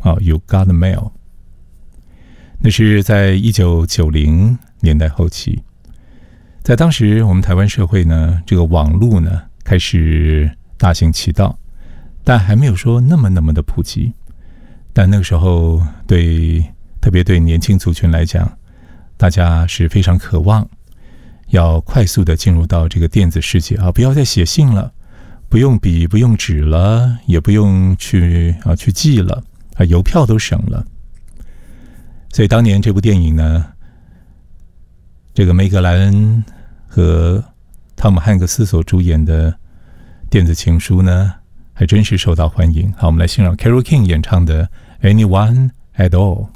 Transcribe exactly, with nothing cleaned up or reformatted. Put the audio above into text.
好 You Got the Mail。 那是在一九九零年代后期，在当时我们台湾社会呢，这个网络呢开始大行其道，但还没有说那么那么的普及。但那个时候对特别对年轻族群来讲，大家是非常渴望要快速的进入到这个电子世界啊，不要再写信了，不用笔不用纸了，也不用去啊去寄了啊，邮票都省了。所以当年这部电影呢，这个梅格莱恩和汤姆汉克斯所主演的电子情书呢，还真是受到欢迎。好，我们来欣赏 Carole King 演唱的 Anyone at All。